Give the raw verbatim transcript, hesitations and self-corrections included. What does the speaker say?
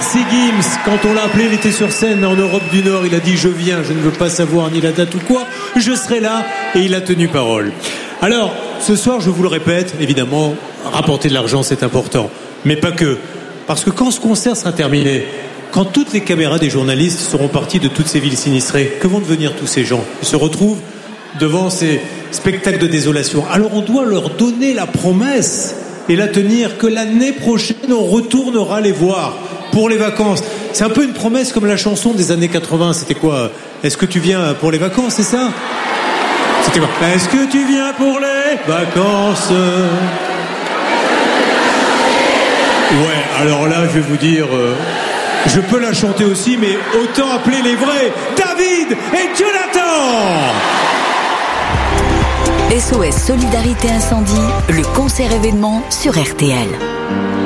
Merci Gims. Quand on l'a appelé, il était sur scène en Europe du Nord. Il a dit « Je viens, je ne veux pas savoir ni la date ou quoi. Je serai là. » Et il a tenu parole. Alors, ce soir, je vous le répète, évidemment, rapporter de l'argent, c'est important. Mais pas que. Parce que quand ce concert sera terminé, quand toutes les caméras des journalistes seront parties de toutes ces villes sinistrées, que vont devenir tous ces gens? Ils se retrouvent devant ces spectacles de désolation. Alors on doit leur donner la promesse et la tenir que l'année prochaine, on retournera les voir pour les vacances. C'est un peu une promesse comme la chanson des années quatre-vingts. C'était quoi? Est-ce que tu viens pour les vacances, c'est ça? C'était quoi? Est-ce que tu viens pour les vacances? Ouais, alors là, je vais vous dire... Euh, je peux la chanter aussi, mais autant appeler les vrais David et Jonathan. S O S Solidarité Incendie, le concert événement sur R T L.